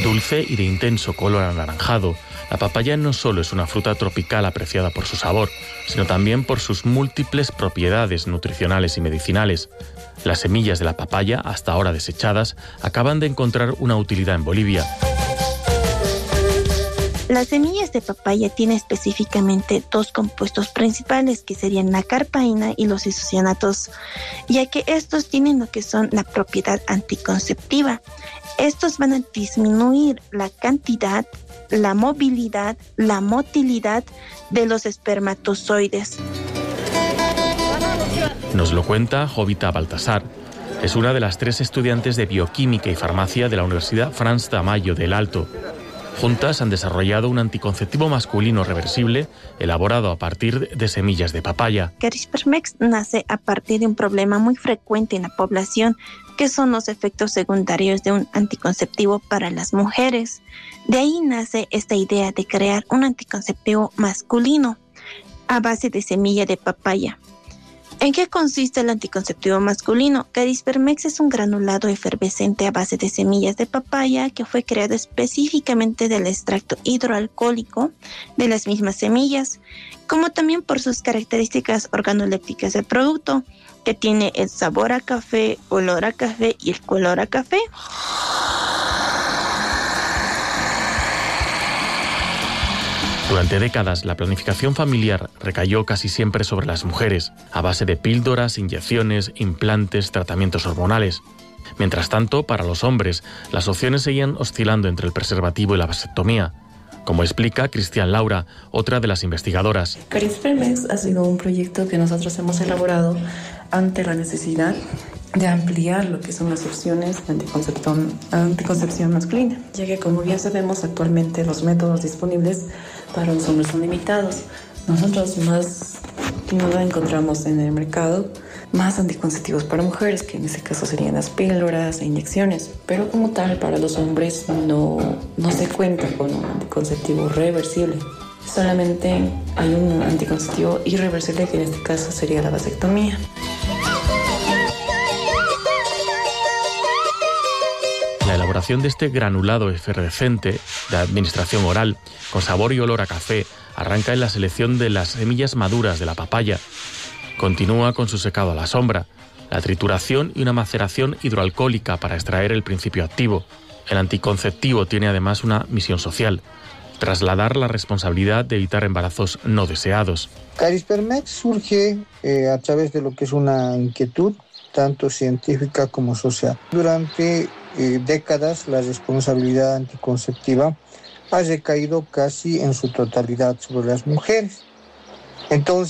Dulce y de intenso color anaranjado, la papaya no solo es una fruta tropical apreciada por su sabor, sino también por sus múltiples propiedades nutricionales y medicinales. Las semillas de la papaya, hasta ahora desechadas, acaban de encontrar una utilidad en Bolivia. Las semillas de papaya tienen específicamente dos compuestos principales, que serían la carpaína y los isocianatos, ya que estos tienen lo que son la propiedad anticonceptiva. Estos van a disminuir la cantidad, la movilidad, la motilidad de los espermatozoides. Nos lo cuenta Jovita Baltasar. Es una de las 3 estudiantes de bioquímica y farmacia de la Universidad Franz Tamayo del Alto. Juntas han desarrollado un anticonceptivo masculino reversible elaborado a partir de semillas de papaya. CRISPR-Mex nace a partir de un problema muy frecuente en la población, que son los efectos secundarios de un anticonceptivo para las mujeres. De ahí nace esta idea de crear un anticonceptivo masculino a base de semilla de papaya. ¿En qué consiste el anticonceptivo masculino? CRISPR-Mex es un granulado efervescente a base de semillas de papaya que fue creado específicamente del extracto hidroalcohólico de las mismas semillas, como también por sus características organolépticas del producto, que tiene el sabor a café, olor a café y el color a café. Durante décadas, la planificación familiar recayó casi siempre sobre las mujeres, a base de píldoras, inyecciones, implantes, tratamientos hormonales. Mientras tanto, para los hombres, las opciones seguían oscilando entre el preservativo y la vasectomía, como explica Cristian Laura, otra de las investigadoras. CRISPR-Mex ha sido un proyecto que nosotros hemos elaborado ante la necesidad de ampliar lo que son las opciones de anticoncepción masculina, ya que, como bien sabemos, actualmente los métodos disponibles para los hombres son limitados. Nosotros más que nada encontramos en el mercado más anticonceptivos para mujeres, que en este caso serían las píldoras e inyecciones, pero como tal para los hombres no se cuenta con un anticonceptivo reversible. Solamente hay un anticonceptivo irreversible, que en este caso sería la vasectomía. La elaboración de este granulado efervescente de administración oral, con sabor y olor a café, arranca en la selección de las semillas maduras de la papaya. Continúa con su secado a la sombra, la trituración y una maceración hidroalcohólica para extraer el principio activo. El anticonceptivo tiene además una misión social: trasladar la responsabilidad de evitar embarazos no deseados. CRISPR-Mex surge a través de lo que es una inquietud, tanto científica como social. Durante décadas, la responsabilidad anticonceptiva ha recaído casi en su totalidad sobre las mujeres. Entonces,